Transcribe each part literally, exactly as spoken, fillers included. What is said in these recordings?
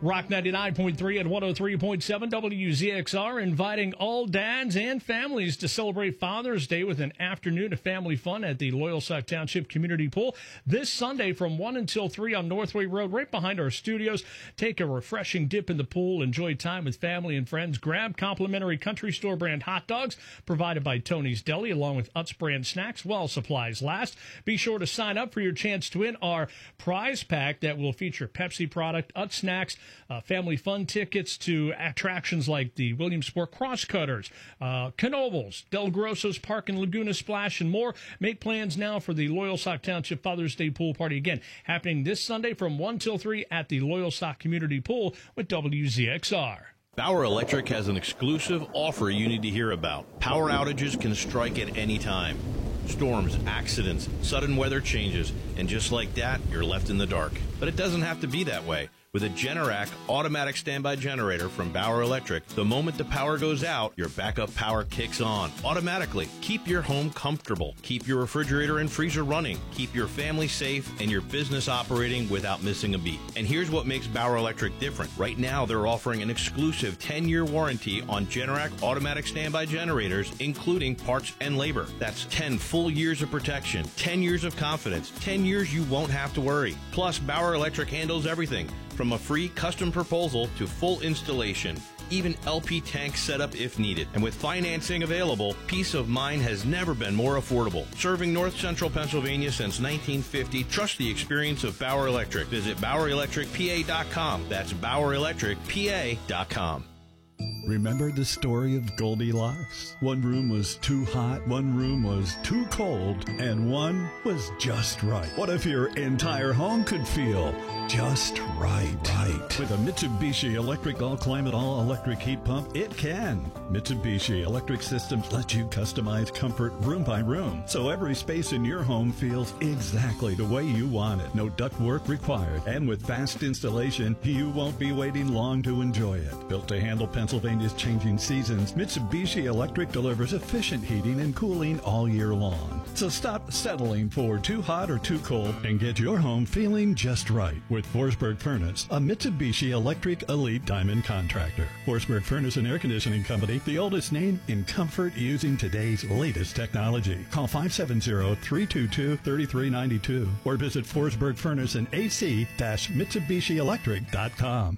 Rock ninety-nine point three and one oh three point seven W Z X R inviting all dads and families to celebrate Father's Day with an afternoon of family fun at the Loyalsock Township Community Pool this Sunday from one until three on Northway Road, right behind our studios. Take a refreshing dip in the pool, enjoy time with family and friends, grab complimentary Country Store brand hot dogs provided by Tony's Deli along with Utz brand snacks while supplies last. Be sure to sign up for your chance to win our prize pack that will feature Pepsi product, Utz snacks, Uh, family fun tickets to attractions like the Williamsport Crosscutters, uh, Knoebels, Del Grosso's Park and Laguna Splash, and more. Make plans now for the Loyalsock Township Father's Day Pool Party. Again, happening this Sunday from one till three at the Loyalsock Community Pool with W Z X R. Bauer Electric has an exclusive offer you need to hear about. Power outages can strike at any time. Storms, accidents, sudden weather changes, and just like that, you're left in the dark. But it doesn't have to be that way. With a Generac automatic standby generator from Bauer Electric, the moment the power goes out, your backup power kicks on automatically. Keep your home comfortable. Keep your refrigerator and freezer running. Keep your family safe and your business operating without missing a beat. And here's what makes Bauer Electric different. Right now, they're offering an exclusive ten-year warranty on Generac automatic standby generators, including parts and labor. That's ten full years of protection, ten years of confidence, ten years you won't have to worry. Plus, Bauer Electric handles everything from a free custom proposal to full installation, even L P tank setup if needed. And with financing available, peace of mind has never been more affordable. Serving North Central Pennsylvania since nineteen fifty, trust the experience of Bauer Electric. Visit Bauer Electric P A dot com. That's Bauer Electric P A dot com. Remember the story of Goldilocks? One room was too hot, one room was too cold, and one was just right. What if your entire home could feel just right? Right. With a Mitsubishi Electric All-Climate All-Electric Heat Pump, it can. Mitsubishi Electric Systems let you customize comfort room by room, so every space in your home feels exactly the way you want it. No ductwork required. And with fast installation, you won't be waiting long to enjoy it. Built to handle Pennsylvania's changing seasons, Mitsubishi Electric delivers efficient heating and cooling all year long. So stop settling for too hot or too cold and get your home feeling just right with Forsberg Furnace, a Mitsubishi Electric Elite Diamond contractor. Forsberg Furnace and Air Conditioning Company, the oldest name in comfort using today's latest technology. Call five seven zero, three two two, three three nine two or visit Forsberg Furnace and A C Mitsubishi Electric dot com.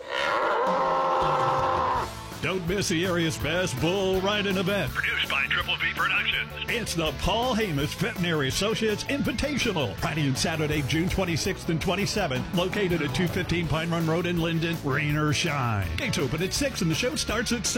Don't miss the area's best bull riding event. Produced by Triple V Productions. It's the Paul Hamus Veterinary Associates Invitational. Friday and Saturday, June twenty-sixth and twenty-seventh. Located at two fifteen Pine Run Road in Linden. Rain or shine. Gates open at six and the show starts at